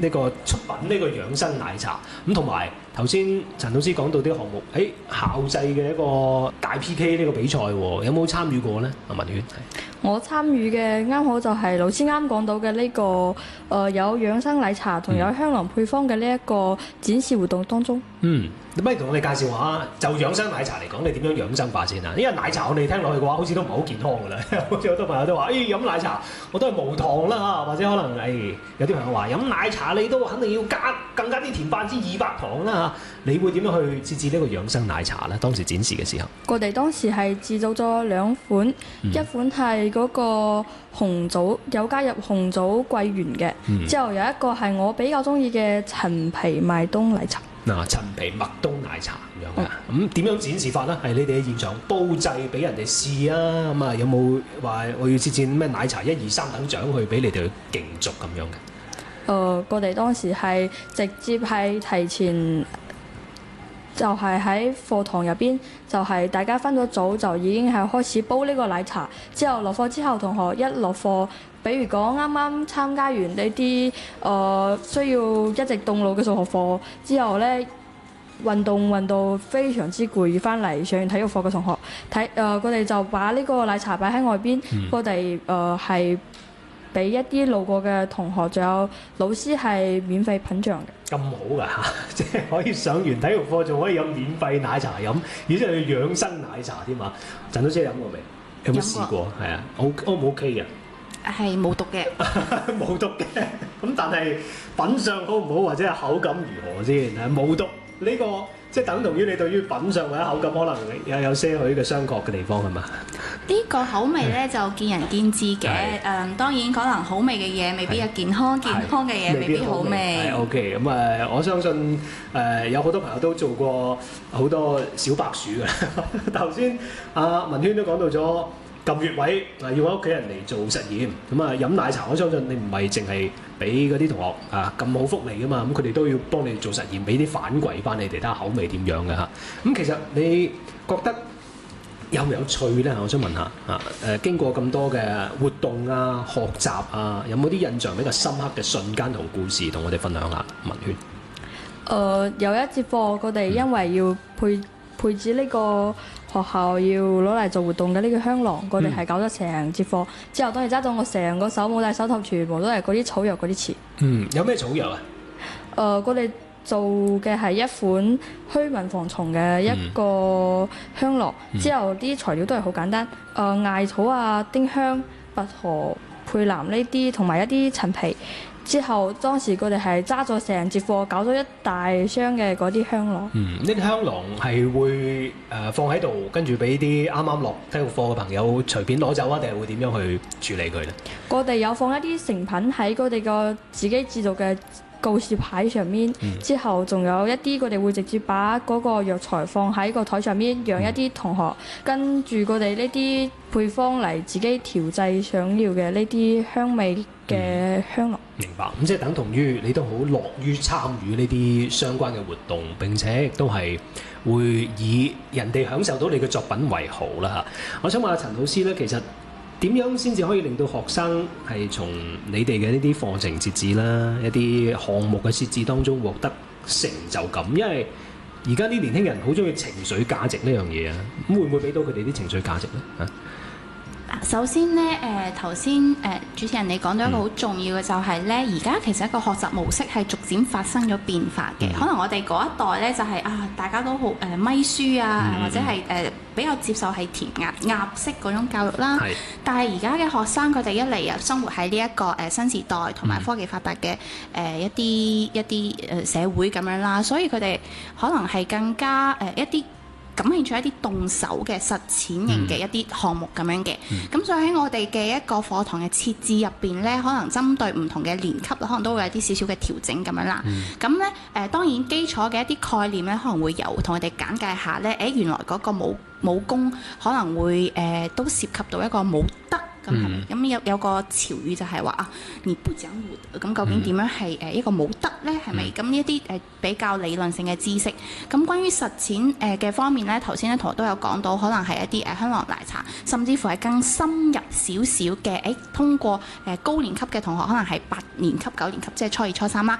呢個出品呢個養生奶茶。咁同埋頭先陳老師講到啲項目，校際嘅一個大 PK 呢個比賽喎，有冇參與過呢？阿文軒我參與嘅啱好就係老師啱講到嘅呢個有養生奶茶同有香囊配方嘅呢一個展示活動當中。 你不如同我哋介紹下，就養生奶茶嚟講，你點樣養生法先啊？因為奶茶我哋聽落去嘅話，好似都唔係好健康㗎啦。好似好多朋友都話，飲奶茶我都係無糖啦，或者可能有啲朋友話飲奶茶你都肯定要更加啲甜200%糖啦。你會點樣去設置呢個養生奶茶呢？當時展示嘅時候， 我哋當時係製造咗2款，一款係嗰個紅棗有加入紅棗桂圓嘅，之後有一個係我比較中意嘅陳皮麥冬奶茶。 陳皮麥冬奶茶咁樣㗎，咁點樣展示法呢？係你哋喺現場煲製俾人哋試啊？咁啊有冇話我要設置咩奶茶1、2、3等獎去俾你哋去競逐咁樣嘅？ 我哋當時係直接係提前，就係喺課堂入邊，就係大家分咗組就已經係開始煲呢個奶茶。之後落課之後，同學一落課，比如講啱啱參加完呢啲需要一直動腦嘅數學課之後呢，運動到非常之攰，翻嚟上完體育課嘅同學，我哋就把呢個奶茶擺喺外邊，我哋係俾一啲路過嘅同學，仲有老師係免費品嚐嘅。 咁好㗎嚇，即係可以上完體育課仲可以飲免費奶茶飲，而且係養生奶茶添啊！陳老師飲過未？有冇試過？係啊，O 唔 OK 嘅？ 係冇毒嘅， 冇毒嘅。咁但係品相好唔好或者係口感如何先？係冇毒呢個，即係等同於你對於品相或者口感可能有些許嘅商榷嘅地方係嘛？ 呢個口味咧就見仁見智嘅。當然可能好味嘅嘢未必係健康，健康嘅嘢未必好味。 係 OK，咁我相信有好多朋友都做過好多小白鼠嘅。頭先阿文軒都講到咗。撳穴位要揾屋企人嚟做實驗，咁飲奶茶，我相信你唔係淨係俾嗰啲同學咁好福利噶嘛，咁佢哋都要幫你做實驗，俾啲反饋翻你哋睇下口味點樣嘅嚇。咁其實你覺得有唔有趣咧？我想問下經過咁多嘅活動啊、學習啊，有冇啲印象比較深刻嘅瞬間同故事同我哋分享下？文軒， 有一節課，我哋因為要配置呢個學校要攞嚟做活動嘅呢個香囊，我哋係搞咗成節課。之後當然揸到我成個手冇戴手套，全部都係嗰啲草藥嗰啲詞。 有咩草藥啊？ 我哋做嘅係一款驅蚊防蟲嘅一個香囊，之後啲材料都係好簡單，艾草啊、丁香、薄荷、佩蘭呢啲，同埋一啲陳皮。之後當時佢哋係揸咗成節課，搞咗一大箱嘅嗰啲香囊。 呢啲香囊係會放喺度，跟住俾啲啱啱落體育課嘅朋友隨便攞走啊，定係會點樣去處理佢咧？ 我哋有放一啲成品喺佢哋個自己製造嘅告示牌上面，之後仲有一啲佢哋會直接把嗰個藥材放喺個台上面，讓一啲同學跟住佢哋呢啲配方嚟自己調製想要嘅呢啲香味嘅香囊。 明白，咁即係等同於你都好樂於參與呢啲相關嘅活動，並且亦都係會以人哋享受到你嘅作品為豪啦嚇。我想問下陳老師咧，其實點樣先至可以令到學生係從你哋嘅呢啲課程設置啦、一啲項目嘅設置當中獲得成就感？因為而家啲年輕人好中意情緒價值呢樣嘢啊，咁會唔會俾到佢哋啲情緒價值咧？ 首先咧，頭先主持人你講到一個好重要嘅就係咧，而家其實一個學習模式係逐漸發生咗變化嘅。可能我哋嗰一代咧就係大家都好咪書啊，或者係比較接受係填鴨式嗰種教育啦。但係而家嘅學生佢哋一嚟生活喺呢一個新時代同埋科技發達嘅一啲社會咁樣啦，所以佢哋可能係更加一啲感興趣一啲動手嘅實踐型嘅一啲項目咁樣嘅，咁所以喺我哋嘅一個課堂嘅設置入邊咧，可能針對唔同嘅年級，可能都會有啲少少嘅調整咁樣啦。咁咧當然基礎嘅一啲概念咧，可能會有同佢哋簡介下咧，原來嗰個武功可能會都涉及到一個武德。咁有個潮語就係話你不講武德，咁究竟點樣係一個武德咧？係咪？咁呢一啲比較理論性嘅知識。咁關於實踐嘅方面咧，頭先咧同學都有講到，可能係一啲香囊奶茶，甚至乎係更深入少少嘅。通過高年級嘅同學，可能係8年級、9年級，即係初二、初三啦，